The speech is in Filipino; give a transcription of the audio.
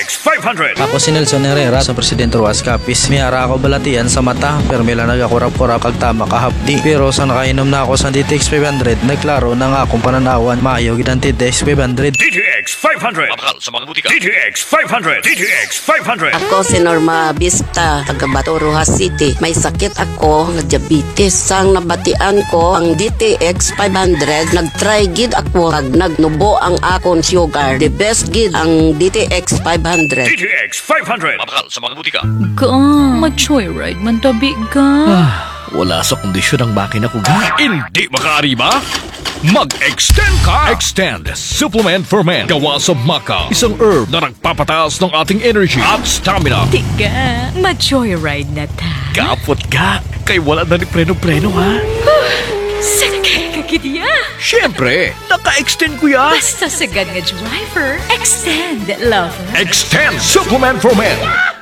DTX 500. Ako si Nelson Herrera sa Presidente Ruas Capiz. Miyara ako balatian sa mata, pero mila nagakurap-kurap kag tama kahapdi. Pero sa nakainom na ako sa DTX 500, nagklaro na nga akong pananawan maayo gid ang DTX 500. DTX 500. Mapakal sa mga butika. DTX 500. DTX 500. Ako si Norma Vista, taga Bato, Rojas City. May sakit ako nga diabetes. Sang nabatian ko ang DTX 500, nag-try gid ako kag nagnubo ang akon sugar. The best gid ang DTX 500. DTX 500. Mapakal sa mga butika. Ka, mag-joyride man tabi ka. Wala sa kondisyon ang makina ko ga. Hindi makaari ba? Mag-extend ka! Extend Supplement for Men. Gawa sa maca. Isang herb na nagpapataas ng ating energy at stamina. Tiga, mag-joyride na ta. Kapot ka. Kay wala na ni preno-preno ha. Sakay ka gidya. Siyempre, naka-extend ko ya. Basta sagad nga driver, extend lover. Extend Supplement for Men.